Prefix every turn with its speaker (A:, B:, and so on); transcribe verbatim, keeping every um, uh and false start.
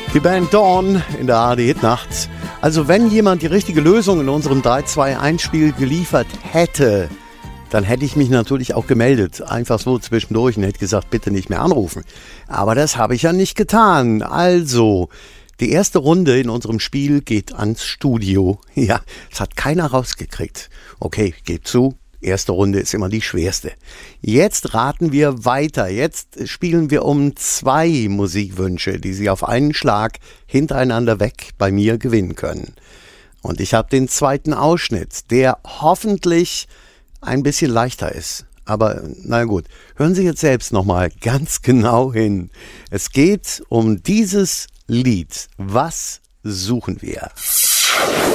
A: Die Band Dawn in der A R D-Hitnacht. Also wenn jemand die richtige Lösung in unserem drei zwei eins Spiel geliefert hätte, dann hätte ich mich natürlich auch gemeldet. Einfach so zwischendurch und hätte gesagt, bitte nicht mehr anrufen. Aber das habe ich ja nicht getan. Also, die erste Runde in unserem Spiel geht ans Studio. Ja, das hat keiner rausgekriegt. Okay, gebt zu. Erste Runde ist immer die schwerste. Jetzt raten wir weiter. Jetzt spielen wir um zwei Musikwünsche, die Sie auf einen Schlag hintereinander weg bei mir gewinnen können. Und ich habe den zweiten Ausschnitt, der hoffentlich ein bisschen leichter ist. Aber na gut, hören Sie jetzt selbst nochmal ganz genau hin. Es geht um dieses Lied. Was suchen wir?